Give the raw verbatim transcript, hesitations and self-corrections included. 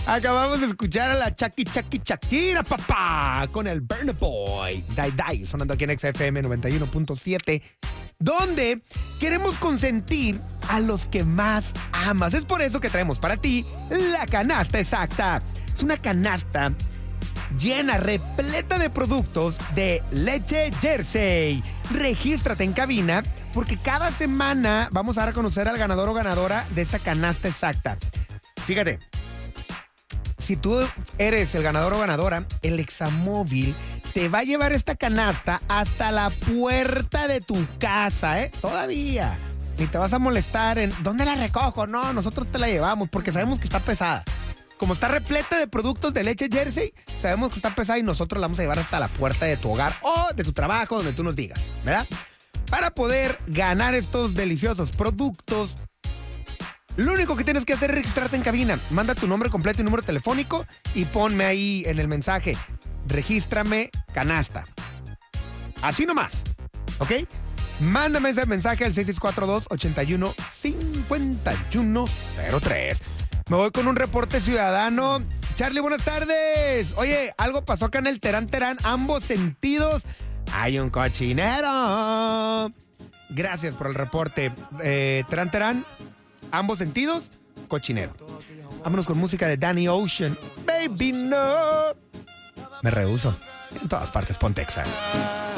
Acabamos de escuchar a la Chaki Chaki Shakira, papá, con el Burna Boy, Die Die, sonando aquí en X F M noventa y uno punto siete, donde queremos consentir a los que más amas. Es por eso que traemos para ti la canasta exacta. Es una canasta llena, repleta de productos de leche Jersey. Regístrate en cabina porque cada semana vamos a dar a conocer al ganador o ganadora de esta canasta exacta. Fíjate, si tú eres el ganador o ganadora, el Examóvil te va a llevar esta canasta hasta la puerta de tu casa, ¿eh? Todavía. Ni te vas a molestar en ¿dónde la recojo? No, nosotros te la llevamos porque sabemos que está pesada. Como está repleta de productos de leche Jersey, sabemos que está pesada y nosotros la vamos a llevar hasta la puerta de tu hogar o de tu trabajo, donde tú nos digas, ¿verdad? Para poder ganar estos deliciosos productos, lo único que tienes que hacer es registrarte en cabina. Manda tu nombre completo y número telefónico y ponme ahí en el mensaje, regístrame canasta. Así nomás, ¿ok? Mándame ese mensaje al seis seis cuatro dos, ocho uno, cinco uno cero tres. Me voy con un reporte ciudadano. Charlie, buenas tardes. Oye, algo pasó acá en el Terán Terán. Ambos sentidos. Hay un cochinero. Gracias por el reporte. Eh, Terán Terán. Ambos sentidos. Cochinero. Vámonos con música de Danny Ocean. Baby, no. Me rehúso. En todas partes, ponte Exa.